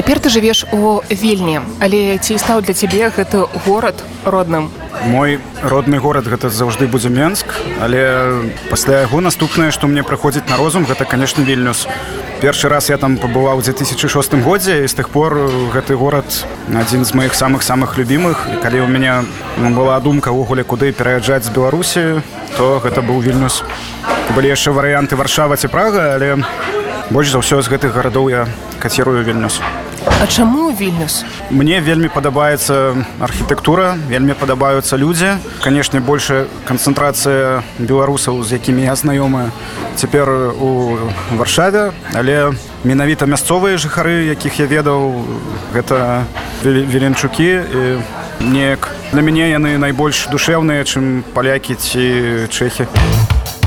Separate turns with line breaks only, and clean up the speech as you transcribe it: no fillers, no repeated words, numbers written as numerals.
Цяпер ты жывеш у Вільні, але ці стаў для цябе гэты горад родным?
Мой родны горад гэта заўжды будзе Менск, але пасля яго наступнае, што мне прыходзіць на розум, гэта, канешне, Вільнюс. Першы раз я там пабываў у 2006 годзе, і з тых пор гэты горад адзін з маіх самых любімых. І калі ў мяне была думка ўвогуле куды пераязджаць з Беларусі, то гэта быў Вільнюс. Былі яшчэ варыянты Варшава ці Прага, але больш за ўсё з гэтых гарадоў я кацірую Вільнюс.
А чаму Вільнюс?
Мне вельмі падабаецца архітэктура, вельмі падабаюцца людзі. Канешне, большая канцэнтрацыя беларусаў, з якімі я знаёмы цяпер у Варшаве, але менавіта мясцовыя жыхары, якіх я ведаў, гэта віленчукі, і неяк для мяне яны найбольш душэўныя, чым палякі ці чэхі.